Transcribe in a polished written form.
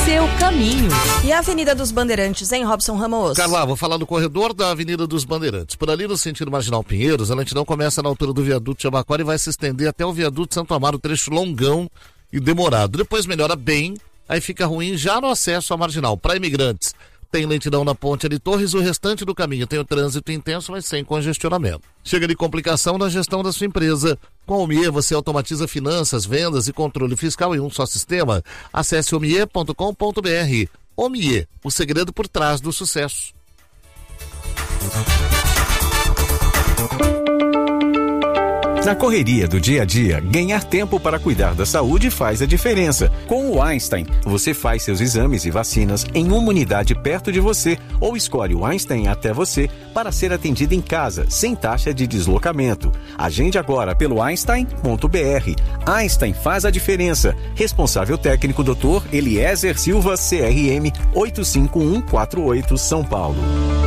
seu caminho. E a Avenida dos Bandeirantes, em Robson Ramos? Carla, vou falar do corredor da Avenida dos Bandeirantes. Por ali, no sentido Marginal Pinheiros, a lentidão começa na altura do viaduto Jabaquara e vai se estender até o viaduto Santo Amaro, trecho longão e demorado. Depois melhora bem, aí fica ruim já no acesso à Marginal. Para imigrantes, tem lentidão na ponte de Torres, o restante do caminho tem o trânsito intenso, mas sem congestionamento. Chega de complicação na gestão da sua empresa. Com a Omie, você automatiza finanças, vendas e controle fiscal em um só sistema. Acesse omie.com.br. Omie, o segredo por trás do sucesso. Na correria do dia a dia, ganhar tempo para cuidar da saúde faz a diferença. Com o Einstein, você faz seus exames e vacinas em uma unidade perto de você ou escolhe o Einstein até você para ser atendido em casa, sem taxa de deslocamento. Agende agora pelo einstein.br. Einstein faz a diferença. Responsável técnico Dr. Eliezer Silva, CRM 85148, São Paulo.